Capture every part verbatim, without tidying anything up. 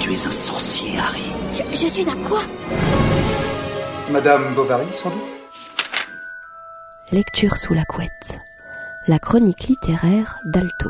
tu es un sorcier, Harry. Je, je suis un quoi? Madame Bovary, sans doute? Lecture sous la couette. La chronique littéraire d'Alto.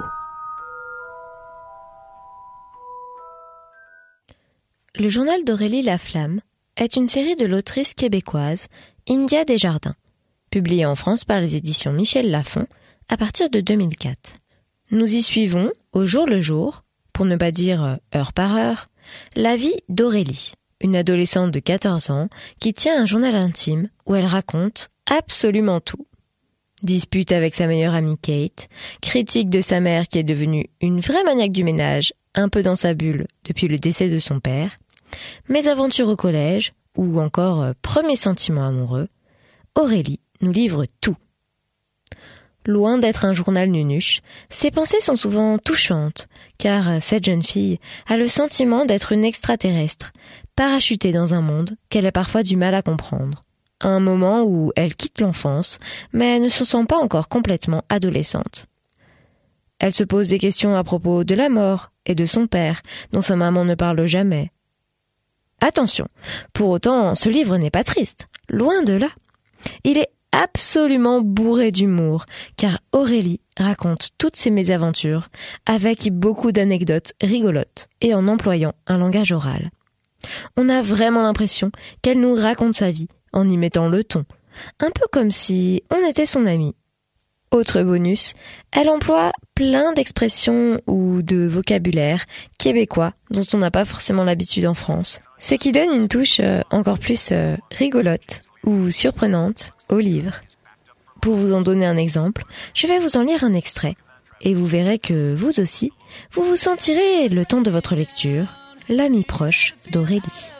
Le journal d'Aurélie Laflamme est une série de l'autrice québécoise India Desjardins, publiée en France par les éditions Michel Lafon à partir de deux mille quatre. Nous y suivons, au jour le jour, pour ne pas dire heure par heure, la vie d'Aurélie, une adolescente de quatorze ans qui tient un journal intime où elle raconte absolument tout. Dispute avec sa meilleure amie Kate, critique de sa mère qui est devenue une vraie maniaque du ménage, un peu dans sa bulle depuis le décès de son père, mésaventures au collège ou encore euh, premier sentiment amoureux, Aurélie nous livre tout. Loin d'être un journal nunuche, ses pensées sont souvent touchantes, car euh, cette jeune fille a le sentiment d'être une extraterrestre, parachutée dans un monde qu'elle a parfois du mal à comprendre. À un moment où elle quitte l'enfance, mais ne se sent pas encore complètement adolescente. Elle se pose des questions à propos de la mort et de son père, dont sa maman ne parle jamais. Attention, pour autant, ce livre n'est pas triste, loin de là. Il est absolument bourré d'humour, car Aurélie raconte toutes ses mésaventures avec beaucoup d'anecdotes rigolotes et en employant un langage oral. On a vraiment l'impression qu'elle nous raconte sa vie en y mettant le ton, un peu comme si on était son ami. Autre bonus, elle emploie plein d'expressions ou de vocabulaire québécois dont on n'a pas forcément l'habitude en France, ce qui donne une touche euh, encore plus euh, rigolote ou surprenante au livre. Pour vous en donner un exemple, je vais vous en lire un extrait et vous verrez que vous aussi, vous vous sentirez le temps de votre lecture, l'ami proche d'Aurélie.